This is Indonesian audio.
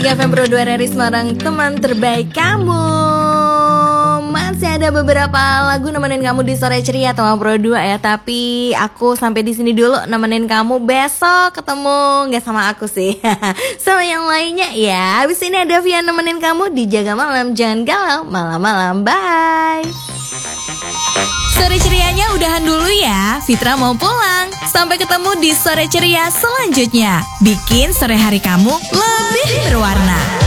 103 FM Pro 2 RRI Semarang, teman terbaik kamu. Masih ada beberapa lagu nemenin kamu di sore ceria teman Pro 2 ya. Tapi aku sampai di sini dulu nemenin kamu. Besok ketemu nggak sama aku sih, sama yang lainnya ya. Habis ini ada Via nemenin kamu di Jaga Malam. Jangan galau malam-malam. Bye. Sore cerianya udahan dulu ya. Fitra mau pulang. Sampai ketemu di sore ceria selanjutnya. Bikin sore hari kamu lebih berwarna.